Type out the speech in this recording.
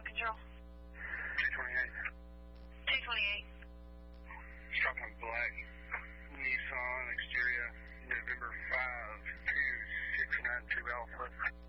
control. 228. 228. Stopping black Nissan Exterior, November 5, 2692 Alpha.